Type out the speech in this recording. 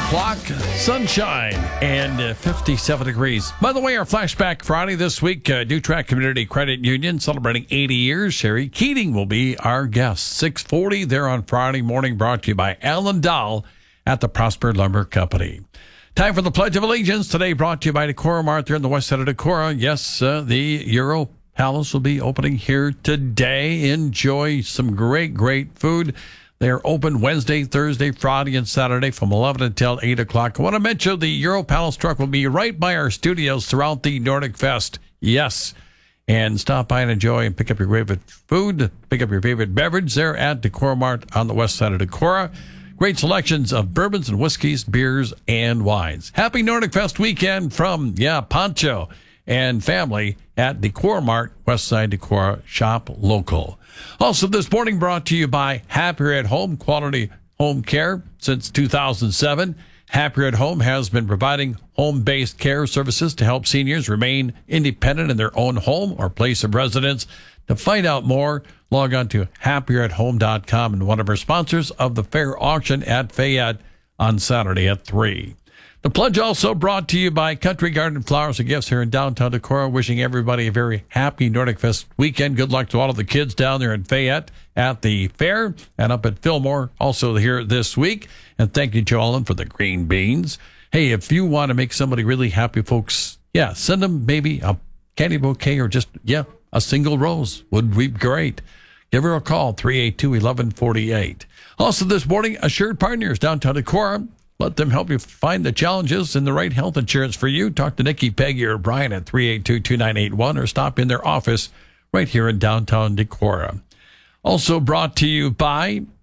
o'clock, sunshine, and 57 degrees. By the way, our Flashback Friday this week, Dew-Track Community Credit Union celebrating 80 years. Sherry Keating will be our guest. 6:40 there on Friday morning, brought to you by Alan Dahl at the Prosper Lumber Company. Time for the Pledge of Allegiance. Today brought to you by Decorah Mart there on the west side of Decorah. Yes, the Euro Palace will be opening here today. Enjoy some great food. They are open Wednesday, Thursday, Friday, and Saturday from 11 until 8 o'clock. I want to mention the Euro Palace truck will be right by our studios throughout the Nordic Fest. Yes. And stop by and enjoy and pick up your favorite food, pick up your favorite beverage there at Decorah Mart on the west side of Decorah. Great selections of bourbons and whiskeys, beers, and wines. Happy Nordic Fest weekend from, Pancho and family at Decorah Mart, Westside Decorah. Shop local. Also this morning brought to you by Happier at Home, quality home care since 2007. Happier at Home has been providing home-based care services to help seniors remain independent in their own home or place of residence. To find out more, log on to happieratHome.com and one of our sponsors of the fair auction at Fayette on Saturday at 3. The pledge also brought to you by Country Garden Flowers and Gifts here in downtown Decorah, wishing everybody a very happy Nordic Fest weekend. Good luck to all of the kids down there in Fayette at the fair and up at Fillmore also here this week. And thank you, Joe Allen, for the green beans. Hey, if you want to make somebody really happy, folks, send them maybe a candy bouquet or just, a single rose would be great. Give her a call, 382-1148. Also this morning, Assured Partners downtown Decorah. Let them help you find the challenges and the right health insurance for you. Talk to Nikki, Peggy, or Brian at 382-2981 or stop in their office right here in downtown Decorah. Also brought to you by